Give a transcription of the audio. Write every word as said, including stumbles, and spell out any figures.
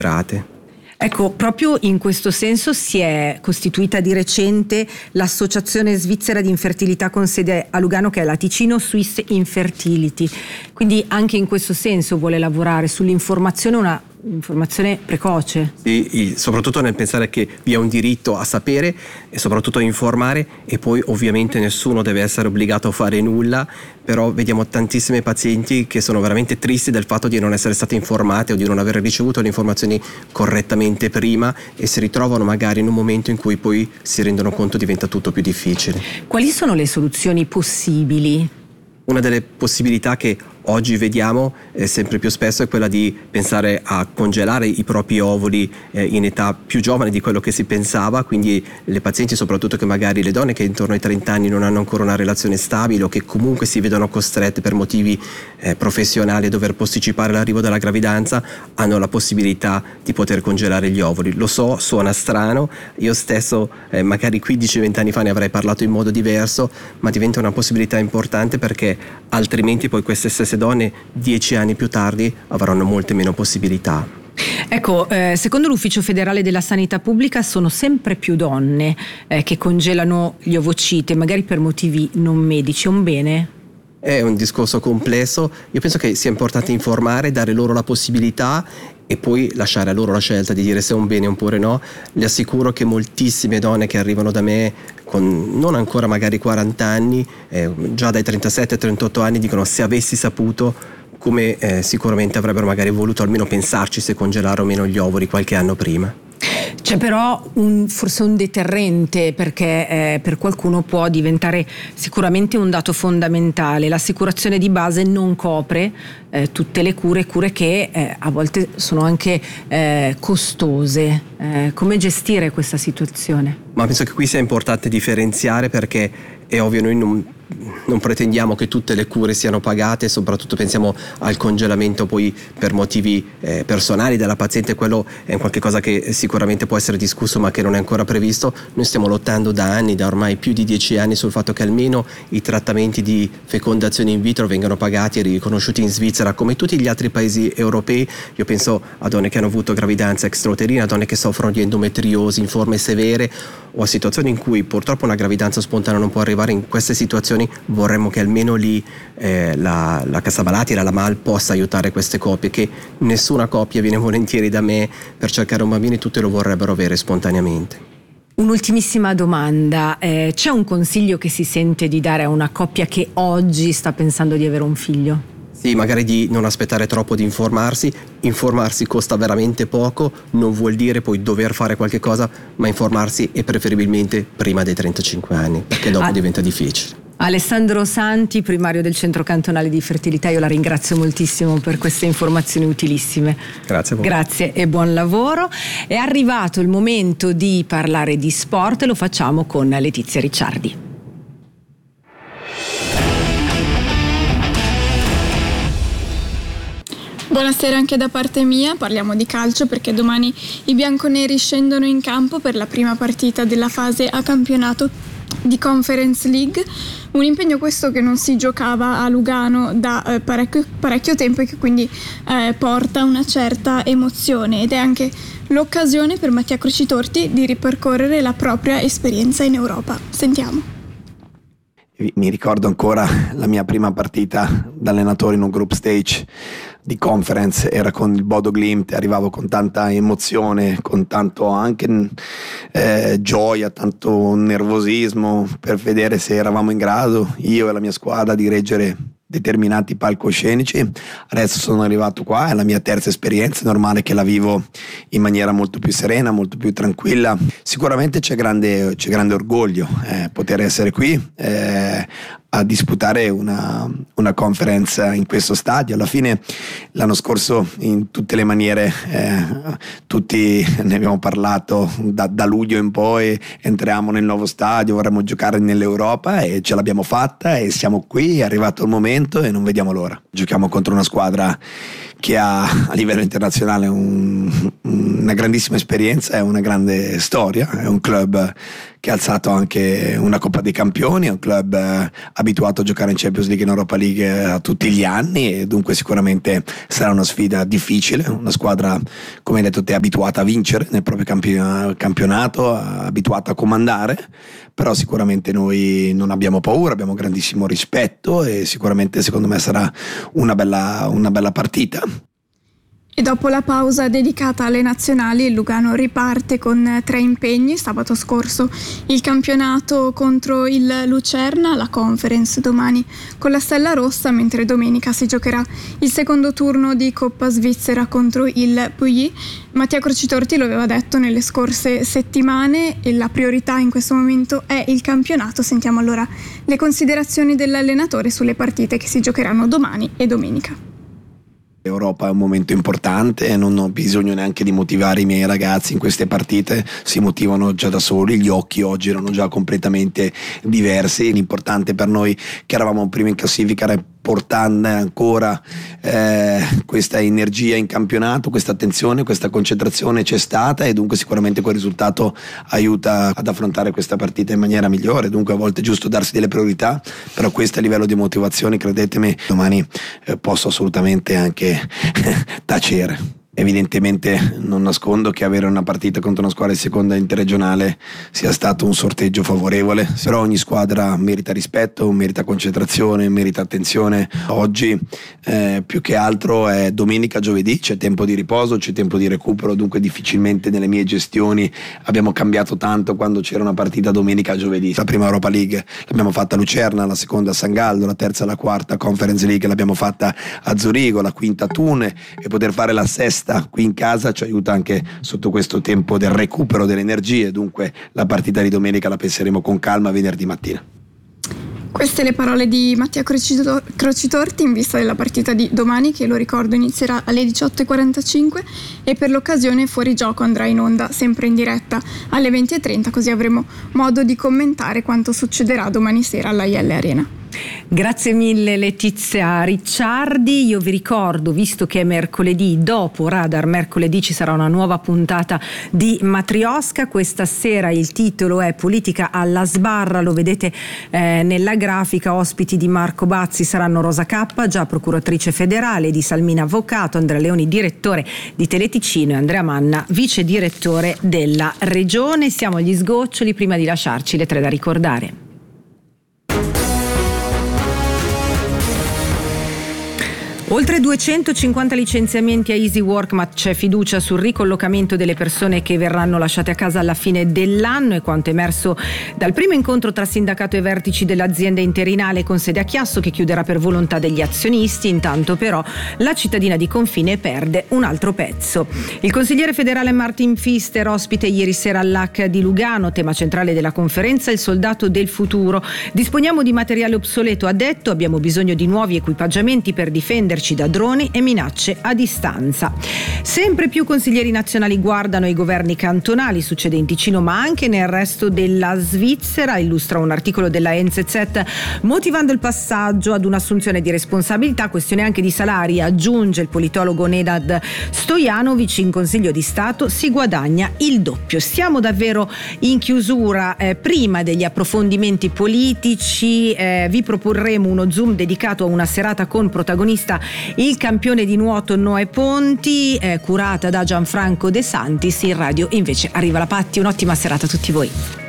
Ecco, proprio in questo senso si è costituita di recente l'Associazione Svizzera di Infertilità con sede a Lugano, che è la Ticino Swiss Infertility. Quindi anche in questo senso vuole lavorare sull'informazione, una informazione precoce. Sì, soprattutto nel pensare che vi è un diritto a sapere e soprattutto a informare, e poi ovviamente nessuno deve essere obbligato a fare nulla, però vediamo tantissime pazienti che sono veramente tristi del fatto di non essere state informate o di non aver ricevuto le informazioni correttamente prima, e si ritrovano magari in un momento in cui poi si rendono conto diventa tutto più difficile. Quali sono le soluzioni possibili? Una delle possibilità che oggi vediamo eh, sempre più spesso è quella di pensare a congelare i propri ovuli eh, in età più giovane di quello che si pensava, quindi le pazienti, soprattutto che magari le donne che intorno ai trenta anni non hanno ancora una relazione stabile o che comunque si vedono costrette per motivi eh, professionali a dover posticipare l'arrivo della gravidanza, hanno la possibilità di poter congelare gli ovuli. Lo so, suona strano, io stesso eh, magari quindici venti anni fa ne avrei parlato in modo diverso, ma diventa una possibilità importante, perché altrimenti poi queste stesse donne dieci anni più tardi avranno molte meno possibilità. Ecco, eh, secondo l'Ufficio Federale della Sanità Pubblica sono sempre più donne eh, che congelano gli ovociti, magari per motivi non medici. È un bene? È un discorso complesso. Io penso che sia importante informare, dare loro la possibilità e poi lasciare a loro la scelta di dire se è un bene oppure no. Le assicuro che moltissime donne che arrivano da me con non ancora magari quaranta anni, eh, già dai trentasette trentotto anni, dicono: se avessi saputo, come eh, sicuramente avrebbero magari voluto almeno pensarci se congelare o meno gli ovuli qualche anno prima. C'è però un, forse un deterrente, perché eh, per qualcuno può diventare sicuramente un dato fondamentale. L'assicurazione di base non copre eh, tutte le cure, cure che eh, a volte sono anche eh, costose. Eh, come gestire questa situazione? Ma penso che qui sia importante differenziare, perché è ovvio, noi non non pretendiamo che tutte le cure siano pagate, soprattutto pensiamo al congelamento poi per motivi eh, personali della paziente. Quello è qualche cosa che sicuramente può essere discusso ma che non è ancora previsto. Noi stiamo lottando da anni, da ormai più di dieci anni, sul fatto che almeno i trattamenti di fecondazione in vitro vengano pagati e riconosciuti in Svizzera come tutti gli altri paesi europei. Io penso a donne che hanno avuto gravidanza extrauterina, a donne che soffrono di endometriosi in forme severe o a situazioni in cui purtroppo una gravidanza spontanea non può arrivare. In queste situazioni vorremmo che almeno lì eh, la, la Cassa Malati e la LAMAL possa aiutare queste coppie, che nessuna coppia viene volentieri da me per cercare un bambino e tutte lo vorrebbero avere spontaneamente. Un'ultimissima domanda, eh, c'è un consiglio che si sente di dare a una coppia che oggi sta pensando di avere un figlio? Sì, magari di non aspettare troppo di informarsi. Informarsi costa veramente poco, non vuol dire poi dover fare qualche cosa, ma informarsi e preferibilmente prima dei trentacinque anni, perché dopo ah. diventa difficile. Alessandro Santi, primario del Centro Cantonale di Fertilità, io la ringrazio moltissimo per queste informazioni utilissime. Grazie a voi. Grazie e buon lavoro. È arrivato il momento di parlare di sport e lo facciamo con Letizia Ricciardi. Buonasera anche da parte mia, parliamo di calcio perché domani i bianconeri scendono in campo per la prima partita della fase a campionato di Conference League, un impegno questo che non si giocava a Lugano da eh, parecchio, parecchio tempo e che quindi eh, porta una certa emozione, ed è anche l'occasione per Mattia Crocitorti di ripercorrere la propria esperienza in Europa. Sentiamo. Mi ricordo ancora la mia prima partita da allenatore in un group stage di conference, era con il Bodo Glimt, arrivavo con tanta emozione, con tanto anche eh, gioia, tanto nervosismo per vedere se eravamo in grado, io e la mia squadra, di reggere determinati palcoscenici. Adesso sono arrivato qua, è la mia terza esperienza, è normale che la vivo in maniera molto più serena, molto più tranquilla. Sicuramente c'è grande, c'è grande orgoglio eh, poter essere qui eh, a disputare una, una conference in questo stadio. Alla fine l'anno scorso in tutte le maniere eh, tutti ne abbiamo parlato, da, da luglio in poi entriamo nel nuovo stadio, vorremmo giocare nell'Europa e ce l'abbiamo fatta e siamo qui, è arrivato il momento e non vediamo l'ora. Giochiamo contro una squadra che ha a livello internazionale un, una grandissima esperienza e una grande storia, è un club che ha alzato anche una Coppa dei Campioni, è un club eh, abituato a giocare in Champions League e in Europa League eh, a tutti gli anni, e dunque sicuramente sarà una sfida difficile, una squadra, come hai detto te, abituata a vincere nel proprio campi- campionato, abituata a comandare, però sicuramente noi non abbiamo paura, abbiamo grandissimo rispetto e sicuramente secondo me sarà una bella, una bella partita. E dopo la pausa dedicata alle nazionali, il Lugano riparte con tre impegni. Sabato scorso il campionato contro il Lucerna, la Conference domani con la Stella Rossa, mentre domenica si giocherà il secondo turno di Coppa Svizzera contro il Pouilly. Mattia Crocitorti lo aveva detto nelle scorse settimane e la priorità in questo momento è il campionato. Sentiamo allora le considerazioni dell'allenatore sulle partite che si giocheranno domani e domenica. L'Europa è un momento importante e non ho bisogno neanche di motivare i miei ragazzi in queste partite, si motivano già da soli, gli occhi oggi erano già completamente diversi. L'importante per noi che eravamo prima in classifica era portare ancora eh, questa energia in campionato, questa attenzione, questa concentrazione c'è stata e dunque sicuramente quel risultato aiuta ad affrontare questa partita in maniera migliore. Dunque a volte è giusto darsi delle priorità, però questo a livello di motivazione, credetemi, domani eh, posso assolutamente anche tacere. Evidentemente non nascondo che avere una partita contro una squadra di seconda interregionale sia stato un sorteggio favorevole, però ogni squadra merita rispetto, merita concentrazione, merita attenzione. Oggi eh, più che altro è domenica, giovedì, c'è tempo di riposo, c'è tempo di recupero, dunque difficilmente nelle mie gestioni abbiamo cambiato tanto quando c'era una partita domenica, giovedì. La prima Europa League l'abbiamo fatta a Lucerna, la seconda a San Gallo, la terza e la quarta Conference League l'abbiamo fatta a Zurigo, la quinta a Thun, e poter fare la sesta qui in casa ci aiuta anche sotto questo tempo del recupero delle energie. Dunque la partita di domenica la penseremo con calma venerdì mattina. Queste le parole di Mattia Crocitorti in vista della partita di domani, che lo ricordo inizierà alle diciotto e quarantacinque, e per l'occasione Fuori Gioco andrà in onda sempre in diretta alle venti e trenta, così avremo modo di commentare quanto succederà domani sera alla I L Arena. Grazie mille Letizia Ricciardi. Io vi ricordo, visto che è mercoledì, dopo Radar mercoledì ci sarà una nuova puntata di Matriosca. Questa sera il titolo è Politica alla sbarra, lo vedete eh, nella grafica. Ospiti di Marco Bazzi saranno Rosa Cappa, già procuratrice federale, di Salmina avvocato, Andrea Leoni direttore di Teleticino e Andrea Manna vice direttore della regione. Siamo agli sgoccioli, prima di lasciarci le tre da ricordare. Oltre duecentocinquanta licenziamenti a Easy Work, ma c'è fiducia sul ricollocamento delle persone che verranno lasciate a casa alla fine dell'anno, è quanto emerso dal primo incontro tra sindacato e vertici dell'azienda interinale con sede a Chiasso, che chiuderà per volontà degli azionisti. Intanto però la cittadina di confine perde un altro pezzo. Il consigliere federale Martin Pfister, ospite ieri sera all'A C di Lugano, tema centrale della conferenza il soldato del futuro. Disponiamo di materiale obsoleto, ha detto, abbiamo bisogno di nuovi equipaggiamenti per difenderci da droni e minacce a distanza. Sempre più consiglieri nazionali guardano i governi cantonali, succede in Ticino ma anche nel resto della Svizzera, illustra un articolo della N Z Z motivando il passaggio ad un'assunzione di responsabilità, questione anche di salari, aggiunge il politologo Nenad Stojanovic, in Consiglio di Stato si guadagna il doppio. Siamo davvero in chiusura, eh, prima degli approfondimenti politici eh, vi proporremo uno zoom dedicato a una serata con protagonista il campione di nuoto Noè Ponti, eh, curata da Gianfranco De Santis. In radio invece arriva la Patti. Un'ottima serata a tutti voi.